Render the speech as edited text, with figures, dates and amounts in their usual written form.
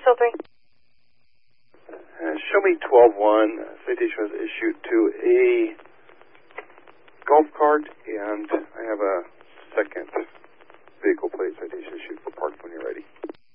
filtering. Show me 12-1. Citation was issued to a golf cart, and I have a